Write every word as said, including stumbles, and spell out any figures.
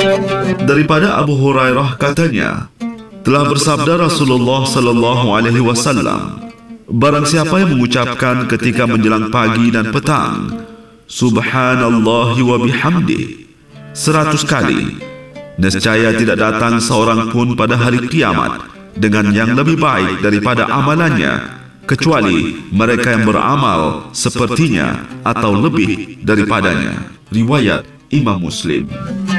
Daripada Abu Hurairah katanya, telah bersabda Rasulullah sallallahu alaihi wasallam, barang siapa yang mengucapkan ketika menjelang pagi dan petang, Subhanallahi wa bihamdih, seratus kali, nescaya tidak datang seorang pun pada hari kiamat dengan yang lebih baik daripada amalannya, kecuali mereka yang beramal sepertinya atau lebih daripadanya. Riwayat Imam Muslim.